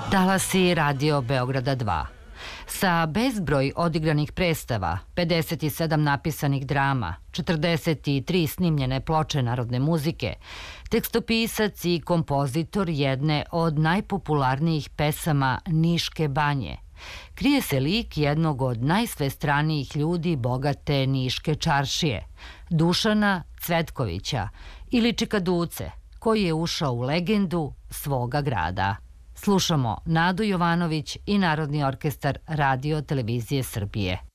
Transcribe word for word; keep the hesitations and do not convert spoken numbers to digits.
Talasi Radio Beograda dva. Sa bezbroj odigranih predstava, pedeset sedam napisanih drama, četrdeset tri snimljene ploče narodne muzike, tekstopisac i kompozitor jedne od najpopularnijih pesama Niške banje, krije se lik jednog od najsvestranijih ljudi bogate Niške čaršije, Dušana Cvetkovića ili Čikaduce, koji je ušao u legendu svoga grada. Slušamo Nadu Jovanović i Narodni orkestar Radio Televizije Srbije.